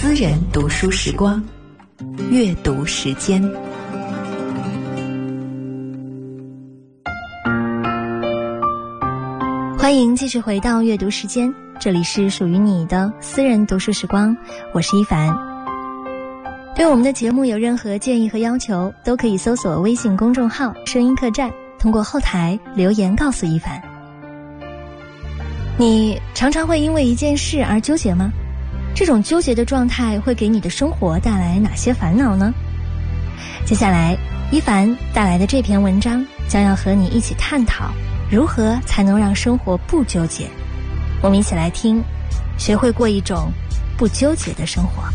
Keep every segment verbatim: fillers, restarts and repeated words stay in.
私人读书时光，阅读时间。 欢迎继续回到阅读时间，这里是属于你的私人读书时光，我是一凡。对我们的节目有任何建议和要求，都可以搜索微信公众号声音客栈，通过后台留言告诉一凡。你常常会因为一件事而纠结吗？这种纠结的状态会给你的生活带来哪些烦恼呢？接下来一凡带来的这篇文章将要和你一起探讨如何才能让生活不纠结。我们一起来听，学会过一种不纠结的生活。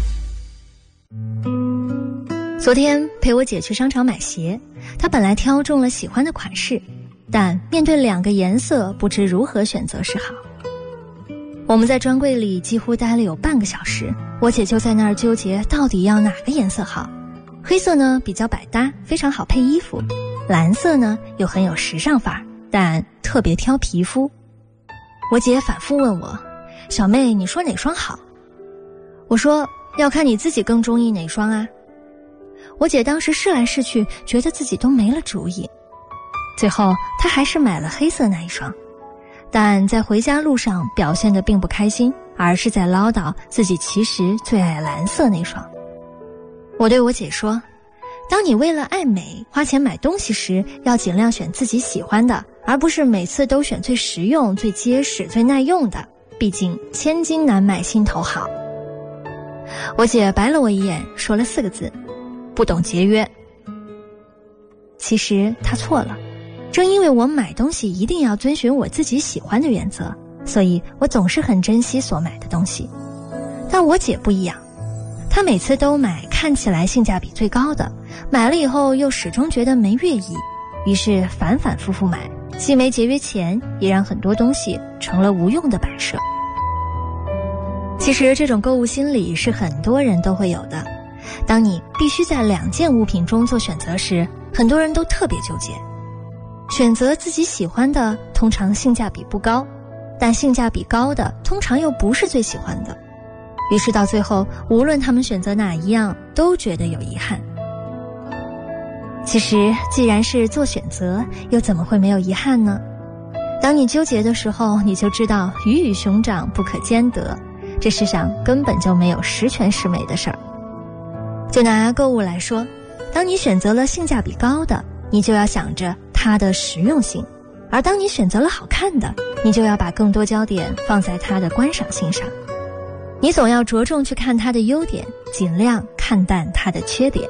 昨天陪我姐去商场买鞋，她本来挑中了喜欢的款式，但面对两个颜色不知如何选择是好。我们在专柜里几乎待了有半个小时，我姐就在那儿纠结到底要哪个颜色好。黑色呢比较百搭，非常好配衣服，蓝色呢又很有时尚范儿，但特别挑皮肤。我姐反复问我，小妹你说哪双好？我说要看你自己更中意哪双啊。我姐当时试来试去，觉得自己都没了主意，最后她还是买了黑色那一双，但在回家路上表现得并不开心，而是在唠叨自己其实最爱蓝色那双。我对我姐说，当你为了爱美花钱买东西时，要尽量选自己喜欢的，而不是每次都选最实用、最结实、最耐用的，毕竟千金难买心头好。我姐白了我一眼，说了四个字，不懂节约。其实她错了，正因为我买东西一定要遵循我自己喜欢的原则，所以我总是很珍惜所买的东西。但我姐不一样，她每次都买看起来性价比最高的，买了以后又始终觉得没寓意，于是反反复复买，既没节约钱，也让很多东西成了无用的摆设。其实这种购物心理是很多人都会有的，当你必须在两件物品中做选择时，很多人都特别纠结。选择自己喜欢的通常性价比不高，但性价比高的通常又不是最喜欢的，于是到最后无论他们选择哪一样都觉得有遗憾。其实既然是做选择，又怎么会没有遗憾呢？当你纠结的时候，你就知道鱼与熊掌不可兼得，这世上根本就没有十全十美的事儿。就拿购物来说，当你选择了性价比高的，你就要想着它的实用性，而当你选择了好看的，你就要把更多焦点放在它的观赏性上。你总要着重去看它的优点，尽量看淡它的缺点。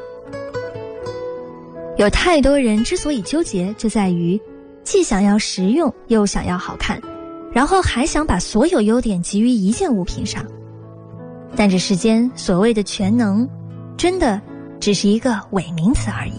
有太多人之所以纠结，就在于既想要实用又想要好看，然后还想把所有优点集于一件物品上。但这世间所谓的全能，真的只是一个伪名词而已。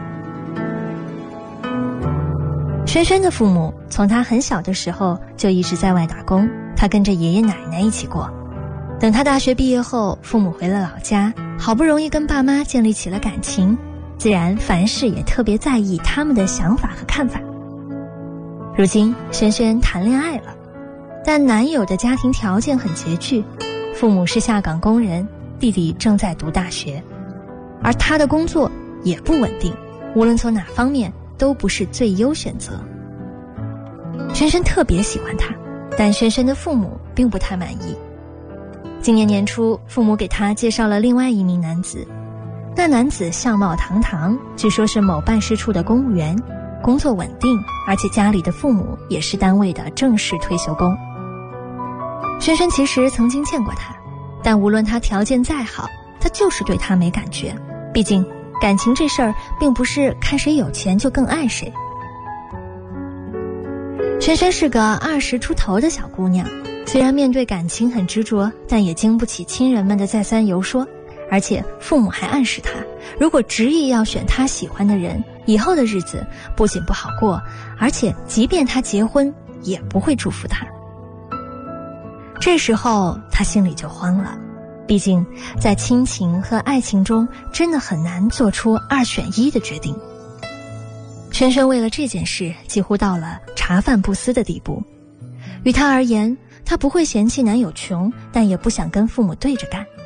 轩轩的父母从他很小的时候就一直在外打工，他跟着爷爷奶奶一起过。等他大学毕业后，父母回了老家，好不容易跟爸妈建立起了感情，自然凡事也特别在意他们的想法和看法。如今轩轩谈恋爱了，但男友的家庭条件很拮据，父母是下岗工人，弟弟正在读大学，而他的工作也不稳定，无论从哪方面都不是最优选择。轩轩特别喜欢他，但轩轩的父母并不太满意。今年年初，父母给他介绍了另外一名男子，那男子相貌堂堂，据说是某办事处的公务员，工作稳定，而且家里的父母也是单位的正式退休工。轩轩其实曾经见过他，但无论他条件再好，他就是对他没感觉，毕竟感情这事儿并不是看谁有钱就更爱谁。轩轩是个二十出头的小姑娘，虽然面对感情很执着，但也经不起亲人们的再三游说，而且父母还暗示她，如果执意要选她喜欢的人，以后的日子不仅不好过，而且即便她结婚也不会祝福她。这时候她心里就慌了，毕竟在亲情和爱情中真的很难做出二选一的决定。轩轩为了这件事几乎到了茶饭不思的地步。于她而言，她不会嫌弃男友穷，但也不想跟父母对着干。